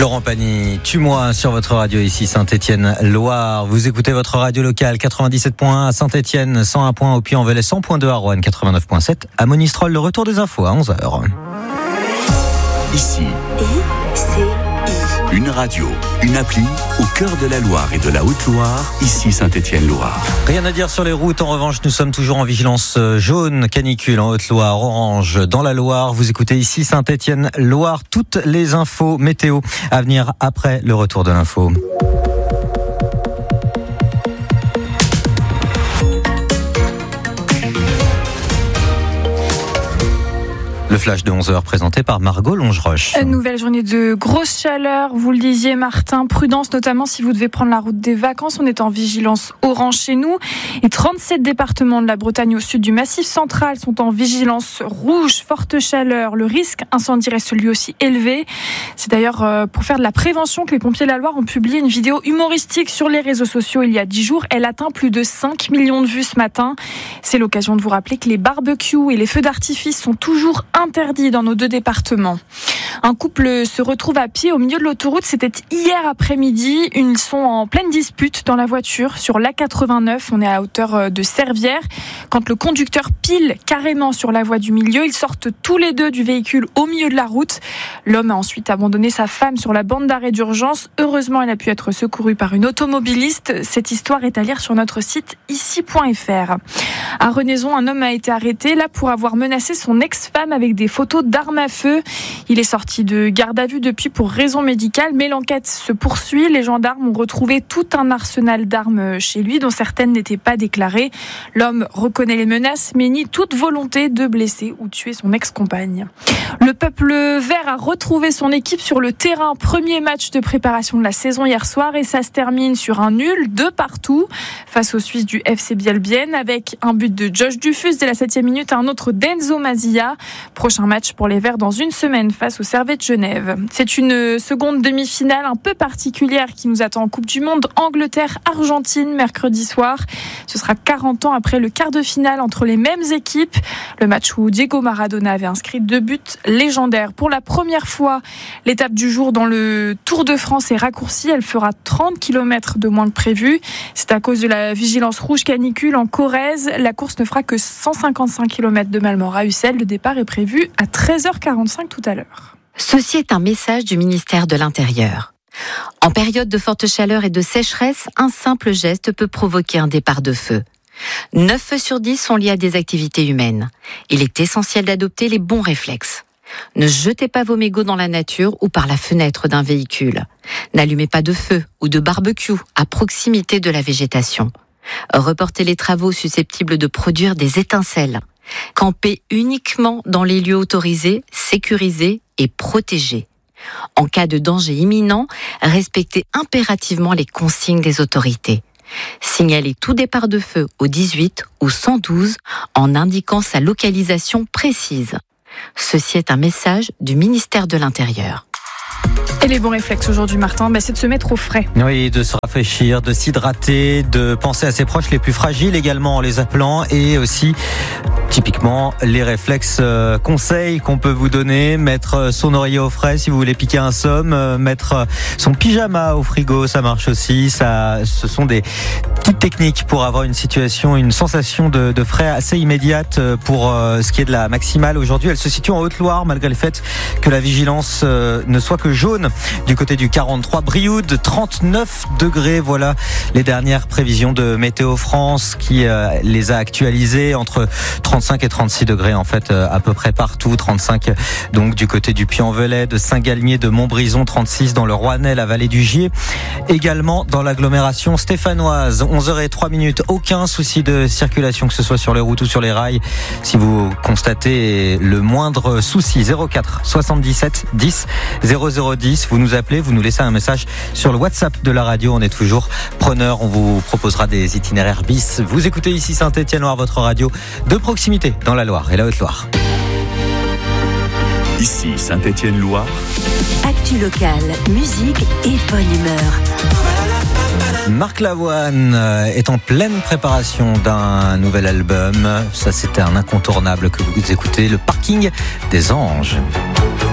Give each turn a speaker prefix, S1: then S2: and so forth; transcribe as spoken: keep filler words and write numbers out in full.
S1: Laurent Pagny, tue-moi sur votre radio ici Saint-Étienne-Loire. Vous écoutez votre radio locale quatre-vingt-dix-sept point un à Saint-Étienne, cent un point un au Puy-en-Velay, cent point deux à Roanne, quatre-vingt-neuf point sept à Monistrol. Le retour des infos à onze heures.
S2: Ici,
S3: I C I.
S2: Une radio, une appli au cœur de la Loire et de la Haute-Loire, ici Saint-Étienne-Loire.
S1: Rien à dire sur les routes. En revanche, nous sommes toujours en vigilance jaune, canicule en Haute-Loire, orange dans la Loire. Vous écoutez ici Saint-Étienne-Loire. Toutes les infos météo à venir après le retour de l'info. Le flash de onze heures présenté par Margot Longeroche.
S4: Une nouvelle journée de grosse chaleur, vous le disiez Martin, prudence notamment si vous devez prendre la route des vacances. On est en vigilance orange chez nous et trente-sept départements de la Bretagne au sud du Massif central sont en vigilance rouge, forte chaleur. Le risque incendie reste lui aussi élevé. C'est d'ailleurs pour faire de la prévention que les pompiers de la Loire ont publié une vidéo humoristique sur les réseaux sociaux il y a dix jours. Elle atteint plus de cinq millions de vues ce matin. C'est l'occasion de vous rappeler que les barbecues et les feux d'artifice sont toujours interdit dans nos deux départements. Un couple se retrouve à pied au milieu de l'autoroute. C'était hier après-midi. Ils sont en pleine dispute dans la voiture sur l'A quatre-vingt-neuf. On est à hauteur de Servières. Quand le conducteur pile carrément sur la voie du milieu, ils sortent tous les deux du véhicule au milieu de la route. L'homme a ensuite abandonné sa femme sur la bande d'arrêt d'urgence. Heureusement, elle a pu être secourue par une automobiliste. Cette histoire est à lire sur notre site ici point f r. À Renaison, un homme a été arrêté là pour avoir menacé son ex-femme avec des photos d'armes à feu. Il est sorti de garde à vue depuis pour raison médicale, mais l'enquête se poursuit. Les gendarmes ont retrouvé tout un arsenal d'armes chez lui, dont certaines n'étaient pas déclarées. L'homme reconnaît les menaces, mais nie toute volonté de blesser ou tuer son ex-compagne. Le peuple vert a retrouvé son équipe sur le terrain. Premier match de préparation de la saison hier soir et ça se termine sur un nul de partout face aux Suisses du F C Bielbienne avec un but de Josh Dufus dès la septième minute, un autre d'Enzo Mazilla. Prochain match pour les Verts dans une semaine face au Servette Genève. C'est une seconde demi-finale un peu particulière qui nous attend en Coupe du Monde. Angleterre-Argentine mercredi soir. Ce sera quarante ans après le quart de finale entre les mêmes équipes. Le match où Diego Maradona avait inscrit deux buts légendaires. Pour la première fois, l'étape du jour dans le Tour de France est raccourcie. Elle fera trente kilomètres de moins que prévu. C'est à cause de la vigilance rouge canicule en Corrèze. La course ne fera que cent cinquante-cinq kilomètres de Malmort à Ussel. Le départ est prévu à treize heures quarante-cinq tout à l'heure.
S3: Ceci est un message du ministère de l'Intérieur. En période de forte chaleur et de sécheresse, un simple geste peut provoquer un départ de feu. neuf feux sur dix sont liés à des activités humaines. Il est essentiel d'adopter les bons réflexes. Ne jetez pas vos mégots dans la nature ou par la fenêtre d'un véhicule. N'allumez pas de feu ou de barbecue à proximité de la végétation. Reportez les travaux susceptibles de produire des étincelles. Campez uniquement dans les lieux autorisés, sécurisés et protégés. En cas de danger imminent, respectez impérativement les consignes des autorités. Signalez tout départ de feu au dix-huit ou cent douze en indiquant sa localisation précise. Ceci est un message du ministère de l'Intérieur.
S4: Et les bons réflexes aujourd'hui, Martin, bah, c'est de se mettre au frais.
S1: Oui, de se rafraîchir, de s'hydrater, de penser à ses proches les plus fragiles également en les appelant et aussi typiquement les réflexes euh, conseils qu'on peut vous donner, mettre son oreiller au frais si vous voulez piquer un somme, euh, mettre son pyjama au frigo, ça marche aussi. Ça, ce sont des petites techniques pour avoir une situation, une sensation de, de frais assez immédiate pour euh, ce qui est de la maximale. Aujourd'hui, elle se situe en Haute-Loire malgré le fait que la vigilance euh, ne soit que jaune. Du côté du quarante-trois, Brioude, trente-neuf degrés. Voilà les dernières prévisions de Météo France qui euh, les a actualisées entre trente-cinq et trente-six degrés en fait euh, à peu près partout. trente-cinq donc du côté du Puy-en-Velay, de Saint-Galmier, de Montbrison, trente-six dans le Roannais, la vallée du Gier. Également dans l'agglomération stéphanoise. onze heures zéro trois minutes, aucun souci de circulation que ce soit sur les routes ou sur les rails. Si vous constatez le moindre souci, zéro quatre soixante-dix-sept dix zéro zéro dix, vous nous appelez, vous nous laissez un message sur le WhatsApp de la radio. On est toujours preneur, on vous proposera des itinéraires bis. Vous écoutez ici Saint-Étienne-Loire, votre radio de proximité dans la Loire et la Haute-Loire.
S2: Ici Saint-Étienne-Loire.
S3: Actu locale, musique et bonne humeur.
S1: Marc Lavoine est en pleine préparation d'un nouvel album. Ça, c'était un incontournable que vous écoutez, Le Parking des Anges.